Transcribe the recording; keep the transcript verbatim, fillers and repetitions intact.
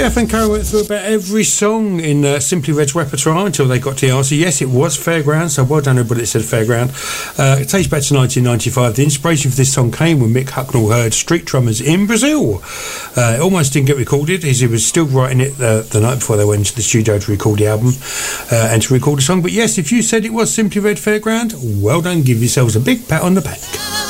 Jeff and Co went through about every song in uh, Simply Red's repertoire until they got to the answer. Yes, it was Fairground, so well done everybody that said Fairground. Uh, it takes back to nineteen ninety-five. The inspiration for this song came when Mick Hucknall heard Street Drummers in Brazil. Uh, it almost didn't get recorded, as he was still writing it uh, the night before they went into the studio to record the album uh, and to record the song. But yes, if you said it was Simply Red Fairground, well done, give yourselves a big pat on the back.